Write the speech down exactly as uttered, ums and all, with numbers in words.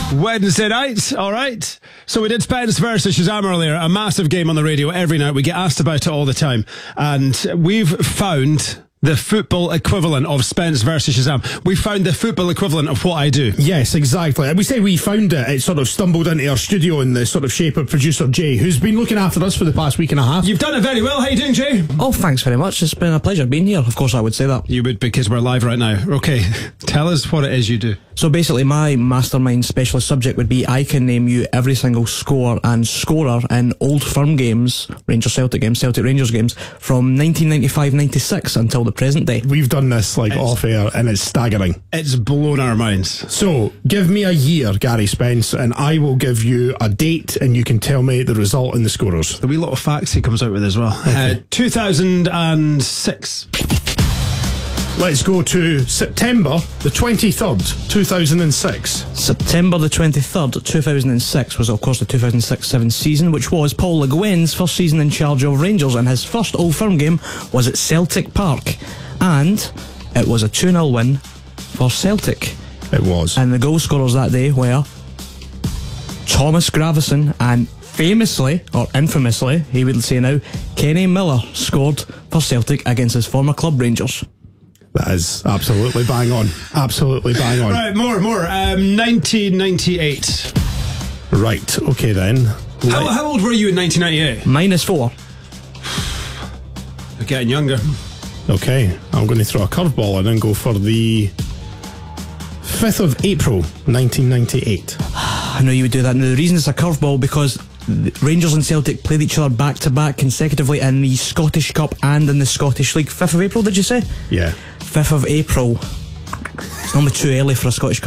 Wednesday night, all right. So we did Spence versus Shazam earlier, a massive game on the radio every night. We get asked about it all the time. And we've found the football equivalent of Spence versus Shazam. We found the football equivalent of what I do. Yes, exactly. And we say we found it. It sort of stumbled into our studio in the sort of shape of producer Jay, who's been looking after us for the past week and a half. You've done it very well. How you doing, Jay? Oh, thanks very much. It's been a pleasure being here. Of course, I would say that. You would, because we're live right now. Okay, tell us what it is you do. So basically, my mastermind specialist subject would be I can name you every single score and scorer in Old Firm games, Rangers Celtic games, Celtic Rangers games, from nineteen ninety-five ninety-six until the present day. We've done this like It's- off air and it's staggering. It's blown our minds. So, give me a year, Gary Spence, and I will give you a date and you can tell me the result and the scorers. The wee little facts he comes out with as well. Okay. Uh, two thousand six. Let's go to September the twenty-third, two thousand six. September the twenty-third, two thousand six was of course the two thousand six seven season, which was Paul Le Guen's first season in charge of Rangers, and his first Old Firm game was at Celtic Park, and it was a two nil win for Celtic. It was. And the goal scorers that day were Thomas Gravison and famously, or infamously, he would say now, Kenny Miller scored for Celtic against his former club Rangers. That is absolutely bang on. Absolutely bang on. Right, more, more. Um, nineteen ninety-eight. Right, okay then. How, how old were you in nineteen ninety-eight? Minus four. You're getting younger. Okay, I'm going to throw a curveball and then go for the fifth of April, nineteen ninety-eight. I know you would do that. Now, the reason it's a curveball because Rangers and Celtic played each other back to back consecutively in the Scottish Cup and in the Scottish League. fifth of April, did you say? Yeah. fifth of April. It's normally too early for a Scottish Cup.